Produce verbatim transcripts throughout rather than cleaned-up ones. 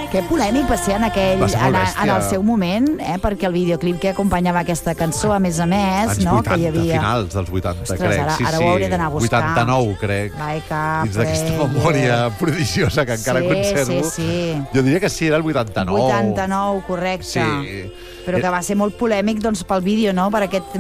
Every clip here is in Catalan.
Que polèmic va ser en, aquell, Va ser en, molt en bèstia. el seu moment, eh? Perquè el videoclip que acompanyava aquesta cançó, a més a més, Anys no? vuitanta, que hi havia... finals dels vuitanta, Ostres, crec. ara- sí, ara ho sí. hauré d'anar a buscar. vuitanta-nou, crec. Vai, cap, Dins d'aquesta eh, memòria prodigiosa que encara sí, conservo. Sí, sí, Jo diria que sí, era el vuitanta-nou. vuitanta-nou, correcte. Sí. Però que va ser molt polèmic doncs, pel vídeo, no? Per aquest...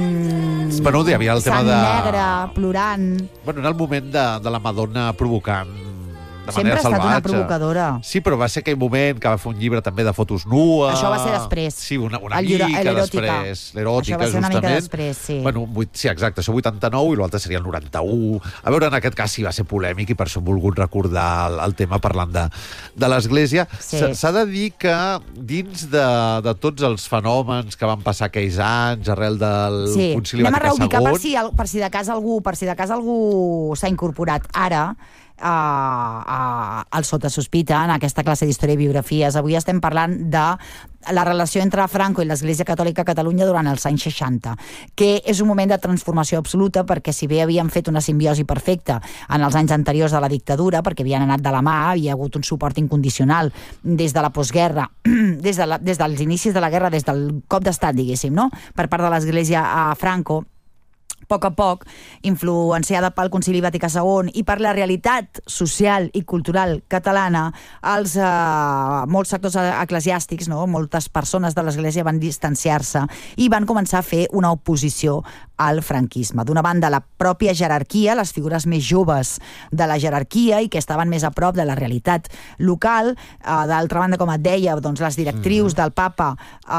Mm, Bueno, hi havia el tema sang de... negre, plorant... Bueno, era el moment de, de la Madonna provocant de Sempre manera ha estat salvatge. una provocadora. Sí, però va ser aquell moment que va fer un llibre també de fotos nues. Això va ser després. Sí, una, una El llibre- mica l'eròtica. després. L'eròtica, Això va ser una mica justament. després, sí. Bueno, vuit, sí, exacte, això vuitanta-nou i l'altre seria el noranta-u. A veure, en aquest cas sí va ser polèmic i per això hem volgut recordar el, el tema parlant de, de l'Església. Sí. S- S'ha de dir que dins de, de tots els fenòmens que van passar aquells anys arrel del Sí, Concili anem a Vaticà reubicar per segon... si, al- per si de cas algú, per si de cas algú s'ha incorporat ara a, a, al Sota Sospita, en aquesta classe d'història i biografies. Avui estem parlant de la relació entre Franco i l'Església Catòlica a Catalunya durant els anys seixanta, que és un moment de transformació absoluta, perquè si bé havien fet una simbiosi perfecta en els anys anteriors de la dictadura, perquè havien anat de la mà, hi ha hagut un suport incondicional des de la postguerra, des, de la, des dels inicis de la guerra, des del cop d'estat, diguéssim, no? Per part de l'Església a Franco, a poc a poc, influenciada pel Concili Vaticà segon i per la realitat social i cultural catalana, els eh, molts sectors eclesiàstics, no? Moltes persones de l'Església van distanciar-se i van començar a fer una oposició al franquisme. D'una banda, la pròpia jerarquia, les figures més joves de la jerarquia i que estaven més a prop de la realitat local. Eh, D'altra banda, com et deia, doncs, les directrius del papa,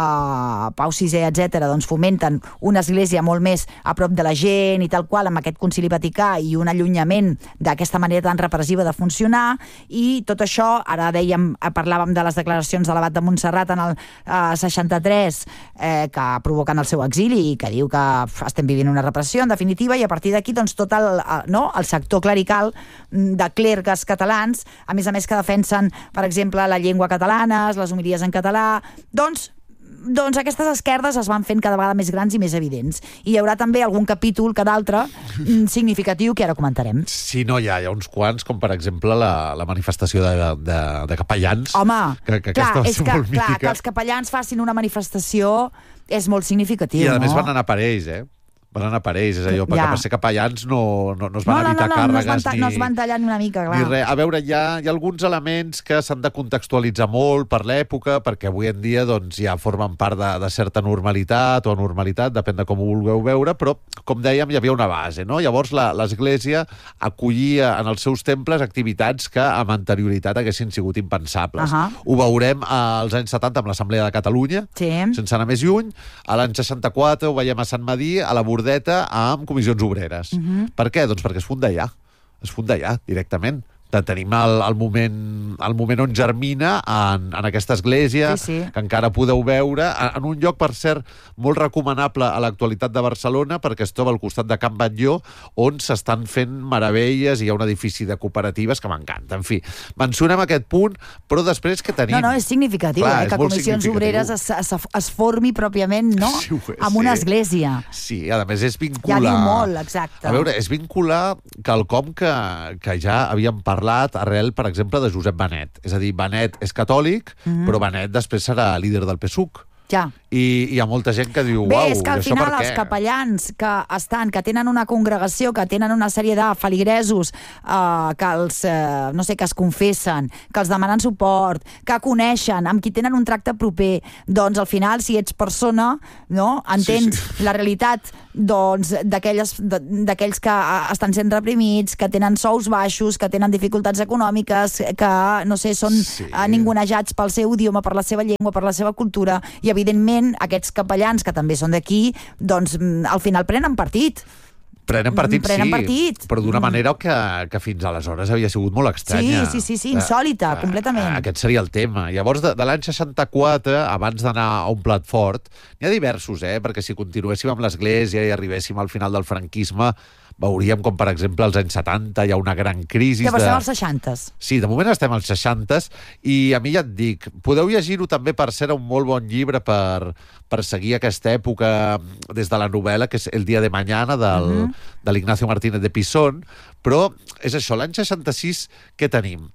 eh, Pau sisè, etcètera, doncs, fomenten una església molt més a prop de la gent i tal qual, amb aquest concili vaticà i un allunyament d'aquesta manera tan repressiva de funcionar, i tot això, ara dèiem, parlàvem de les declaracions de l'abat de Montserrat en el eh, seixanta-tres, eh, que provoquen el seu exili i que diu que estem vivint una repressió, en definitiva, i a partir d'aquí, doncs, tot el, no, el sector clerical de clergues catalans, a més a més que defensen, per exemple, la llengua catalana, les homilies en català, doncs, doncs aquestes esquerdes es van fent cada vegada més grans i més evidents. I hi haurà també algun capítol que d'altre significatiu que ara comentarem. Sí, no, hi ha, hi ha uns quants, com per exemple la, la manifestació de, de, de capellans. Home, que, que clar, aquesta va és ser que, molt clar, mítica. que els capellans facin una manifestació és molt significatiu, I a no? més van anar per ells, eh? Van anar per ells, és allò, perquè Ja. per ser capellans no, no, no es van No, no, evitar no, no, no es càrregues van, ta- ni... no es van tallar ni una mica, clar. Ni res. A veure, hi ha, hi ha alguns elements que s'han de contextualitzar molt per l'època, perquè avui en dia doncs, ja formen part de, de certa normalitat o anormalitat, depèn de com ho vulgueu veure, però, com dèiem, hi havia una base, no? Llavors, la- l'Església acollia en els seus temples activitats que amb anterioritat haguessin sigut impensables. Ahà. Ho veurem als anys setanta amb l'Assemblea de Catalunya, Sí. sense anar més lluny. A l'any seixanta-quatre ho veiem a Sant Madí, a la Bordeta, amb comissions obreres. Mhm. Per què? Doncs perquè es funda allà. Es funda allà, directament. De tenim el, el, moment, el moment on germina en, en aquesta església, Sí, sí. que encara podeu veure, en, en un lloc, per cert, molt recomanable a l'actualitat de Barcelona, perquè es troba al costat de Can Batlló, on s'estan fent meravelles, i hi ha un edifici de cooperatives que m'encanta. En fi, mencionem aquest punt, però després que tenim... No, no, és significatiu, Clar, eh, és que molt Comissions significatiu. Obreres es, es, es formi pròpiament, no?, Sí, ho és, amb una sí. església. Sí, a més és vincular... Ja diu molt, exacte. A veure, és vincular quelcom que, que ja havíem parlat arrel, per exemple, de Josep Benet. És a dir, Benet és catòlic, Mhm. però Benet després serà líder del P SUC. Ja. I hi ha molta gent que diu, Bé, uau, és que al i això final per els què? capellans que estan, que tenen una congregació, que tenen una sèrie de feligresos, eh, que els, eh, no sé, que es confessen, que els demanen suport, que coneixen, amb qui tenen un tracte proper, doncs al final, si ets persona, no, entens Sí, sí. la realitat doncs d'aquelles de- d'aquells que eh, estan sent reprimits, que tenen sous baixos, que tenen dificultats econòmiques, que, no sé, són Sí. eh, ningunejats pel seu idioma, per la seva llengua, per la seva cultura, i evidentment aquests capellans que també són d'aquí, doncs mm, al final prenen partit. Prenen partit, Prenen sí, partit. però d'una Mm. manera que, que fins aleshores havia sigut molt estranya. Sí, sí, sí, sí, insòlita, Eh, completament. eh, Aquest seria el tema. Llavors, de, de l'any seixanta-quatre, abans d'anar a un plat fort, n'hi ha diversos, eh? Perquè si continuéssim amb l'Església i arribéssim al final del franquisme, veuríem com, per exemple, als anys setanta hi ha una gran crisi. Que de... estem als seixantes. Sí, de moment estem als seixantes, i a mi ja et dic, podeu llegir-ho també, per ser un molt bon llibre per, per seguir aquesta època des de la novel·la, que és El dia de mañana, del, uh -huh. de l'Ignacio Martínez de Pisón, però és això, l'any seixanta-sis què tenim?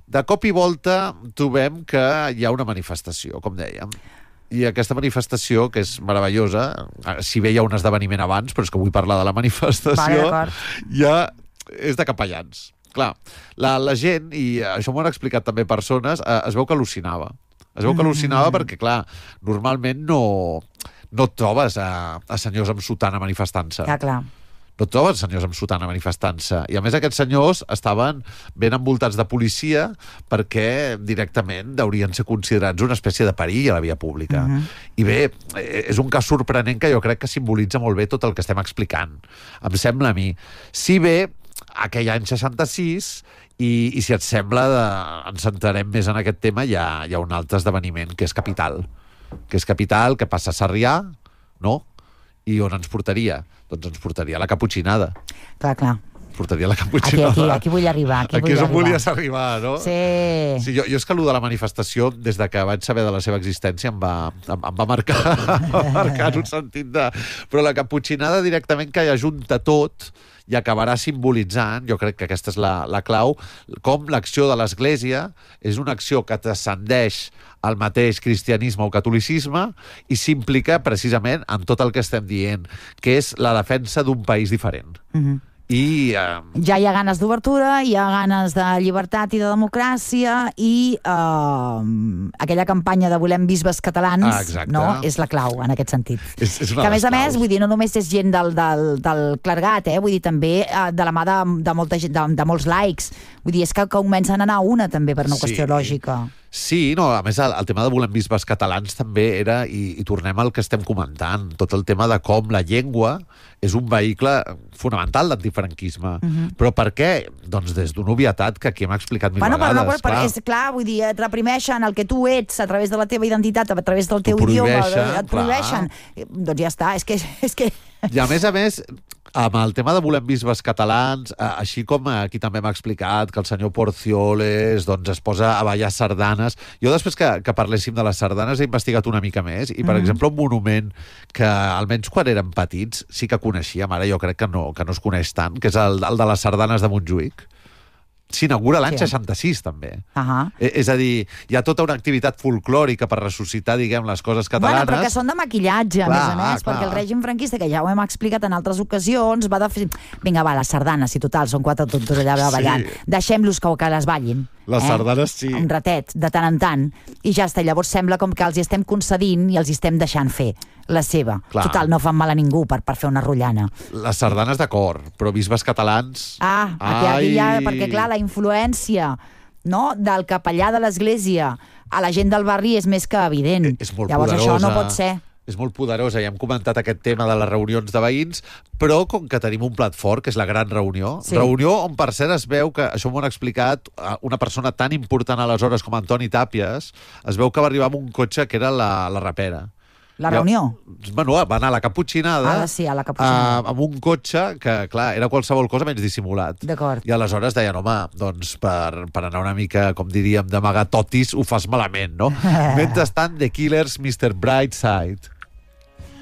De cop i volta trobem que hi ha una manifestació, com dèiem. I aquesta manifestació, que és meravellosa, si bé hi ha un esdeveniment abans, però és que vull parlar de la manifestació, vale, ja és de capellans. Clar, la, la gent, i això m'ho han explicat també persones, eh, es veu que al·lucinava. Es veu que al·lucinava mm. perquè, clar, normalment no, no et trobes a, a senyors amb sotana manifestant-se. Clar, clar. No et trobes senyors amb sotana manifestant-se. I a més aquests senyors estaven ben envoltats de policia perquè directament haurien ser considerats una espècie de perill a la via pública. Uh-huh. I bé, és un cas sorprenent que jo crec que simbolitza molt bé tot el que estem explicant. Em sembla a mi. Si bé, aquell any seixanta-sis, i, i si et sembla, de, ens centrarem més en aquest tema, hi ha, hi ha un altre esdeveniment que és capital. Que és capital, que passa a Sarrià, no? I on ens portaria? Doncs ens portaria a la Caputxinada. Clar, clar. Ens portaria a la Caputxinada. Aquí, aquí, aquí vull arribar. Aquí, aquí vull és on arribar. volies arribar, no? Sí. sí jo, jo és que allò de la manifestació, des de que vaig saber de la seva existència, em va, em, em va marcar, em va marcar en un sentit de... Però la Caputxinada directament que hi ajunta tot i acabarà simbolitzant, jo crec que aquesta és la, la clau, com l'acció de l'Església és una acció que transcendeix el mateix cristianisme o catolicisme i s'implica precisament en tot el que estem dient, que és la defensa d'un país diferent. Mhm. I, eh... ja hi ha ganes d'obertura, hi ha ganes de llibertat i de democràcia i eh, aquella campanya de volem bisbes catalans ah, no, és la clau en aquest sentit. És, és que a més a més, vull dir, no només és gent del, del, del clergat, eh? Vull dir, també eh, de la mà de, de, molta gent, de, de molts laics. Vull dir, és que comencen a anar una també per una sí. qüestió lògica. Sí, no, a més el, el tema de volem bisbes catalans també era, i, i tornem al que estem comentant, tot el tema de com la llengua és un vehicle fonamental d'antifranquisme. Uh-huh. Però per què? Doncs des d'una obvietat que aquí hem explicat mil bueno, vegades. Però no, però és clar, vull dir, et reprimeixen el que tu ets a través de la teva identitat, a través del teu idioma, et prohibeixen. Clar. Doncs ja està, és que... És que... I a més a més, amb el tema de volem bisbes catalans, així com aquí també m'ha explicat que el senyor Porcioles doncs, es posa a ballar sardanes. Jo després que, que parléssim de les sardanes he investigat una mica més i, per mm. exemple, un monument que almenys quan érem petits sí que coneixíem, ara jo crec que no, que no es coneix tant, que és el, el de les sardanes de Montjuïc. S'inaugura l'any sí. seixanta-sis, també. Uh-huh. És a dir, hi ha tota una activitat folclòrica per ressuscitar, diguem, les coses catalanes. Bueno, però que són de maquillatge, clar, a més a més, clar. perquè el règim franquista, que ja ho hem explicat en altres ocasions, va de fer... Vinga, va, les sardanes, si total, són quatre tontos allà ballant. Sí. Deixem-los que, que les ballin. Les eh? sardanes, sí. Un ratet, de tant en tant. I ja està. Llavors sembla com que els hi estem concedint i els hi estem deixant fer la seva. Clar. Total, no fan mal a ningú per, per fer una rotllana. Les sardanes d'acord, però bisbes catalans... Ah, aquí, aquí ja, perquè clar, la influència no, del capellà de l'església a la gent del barri és més que evident. És molt Llavors poderosa. això no pot ser. És molt poderosa, ja hem comentat aquest tema de les reunions de veïns, però com que tenim un plat fort, que és la gran reunió, sí. reunió on per cert es veu que, això m'ho han explicat, una persona tan important aleshores com Antoni Tàpies, es veu que va arribar amb un cotxe que era la, la rapera. La reunió? Jo, bueno, va anar a la Caputxinada, ah, sí, a la Caputxinada. Uh, amb un cotxe que, clar, era qualsevol cosa menys dissimulat. D'acord. I aleshores deien, home, doncs per, per anar una mica, com diríem, d'amagar totis, ho fas malament, no? Mentrestant, The Killers, mister Brightside.